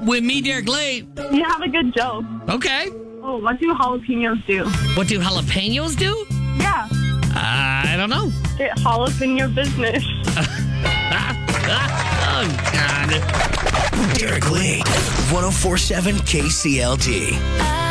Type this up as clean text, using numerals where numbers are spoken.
with me, Derek Late. You have a good joke. Okay. Oh, what do jalapenos do? What do jalapenos do? Yeah. I don't know. Get jalapeno business. Oh, God. Derek Late, 104.7 KCLD.